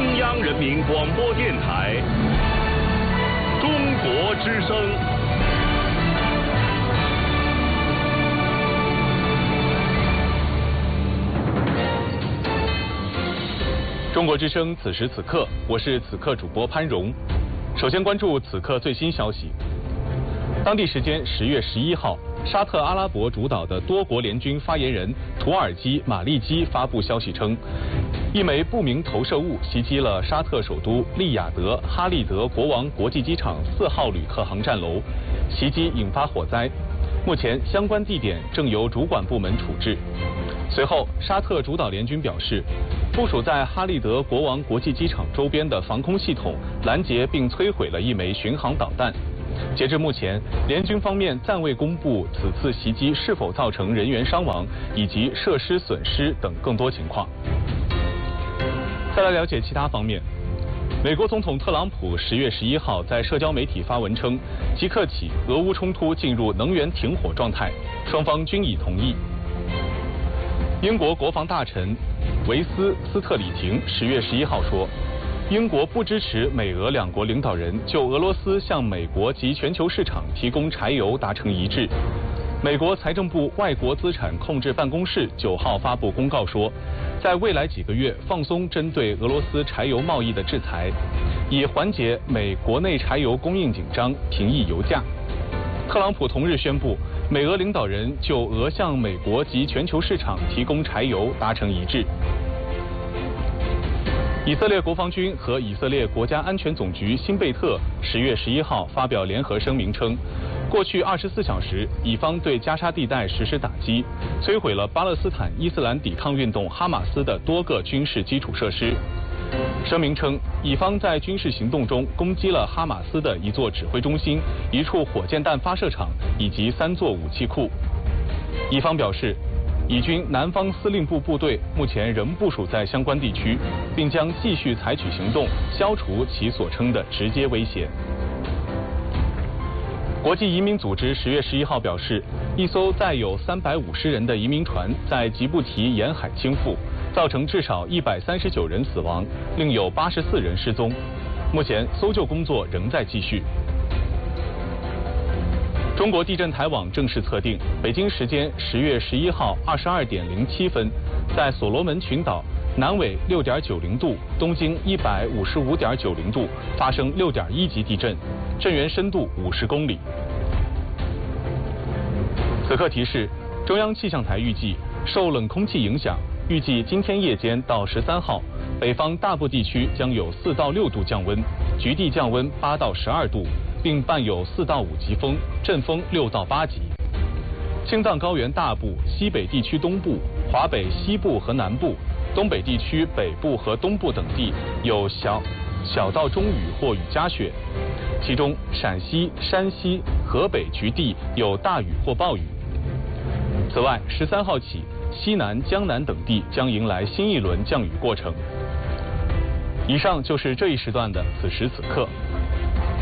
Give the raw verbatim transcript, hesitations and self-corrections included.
中央人民广播电台中国之声。中国之声，此时此刻，我是此刻主播潘荣。首先关注此刻最新消息。当地时间十月十一号，沙特阿拉伯主导的多国联军发言人图尔基·马利基发布消息称，一枚不明投射物袭击了沙特首都利雅得哈利德国王国际机场四号旅客航站楼，袭击引发火灾。目前相关地点正由主管部门处置。随后，沙特主导联军表示，部署在哈利德国王国际机场周边的防空系统拦截并摧毁了一枚巡航导弹。截至目前，联军方面暂未公布此次袭击是否造成人员伤亡以及设施损失等更多情况。再来了解其他方面。美国总统特朗普十月十一号在社交媒体发文称，即刻起俄乌冲突进入能源停火状态，双方均已同意。英国国防大臣维斯斯特里廷十月十一号说，英国不支持美俄两国领导人就俄罗斯向美国及全球市场提供柴油达成一致。美国财政部外国资产控制办公室九号发布公告说，在未来几个月放松针对俄罗斯柴油贸易的制裁，以缓解美国内柴油供应紧张，平抑油价。特朗普同日宣布，美俄领导人就俄向美国及全球市场提供柴油达成一致。以色列国防军和以色列国家安全总局辛贝特十月十一号发表联合声明称，过去二十四小时，以方对加沙地带实施打击，摧毁了巴勒斯坦伊斯兰抵抗运动哈马斯的多个军事基础设施。声明称，以方在军事行动中攻击了哈马斯的一座指挥中心、一处火箭弹发射场以及三座武器库。以方表示，以军南方司令部部队目前仍部署在相关地区，并将继续采取行动，消除其所称的直接威胁。国际移民组织十月十一号表示，一艘载有三百五十人的移民船在吉布提沿海倾覆，造成至少一百三十九人死亡，另有八十四人失踪。目前搜救工作仍在继续。中国地震台网正式测定，北京时间十月十一号二十二点零七分，在所罗门群岛南纬六点九零度，东经一百五十五点九零度发生六点一级地震，震源深度五十公里。此刻提示，中央气象台预计，受冷空气影响，预计今天夜间到十三号，北方大部地区将有四到六度降温，局地降温八到十二度，并伴有四到五级风，阵风六到八级。青藏高原大部、西北地区东部、华北西部和南部、东北地区北部和东部等地有小小到中雨或雨夹雪，其中陕西、山西、河北局地有大雨或暴雨。此外，十三号起，西南、江南等地将迎来新一轮降雨过程。以上就是这一时段的此时此刻。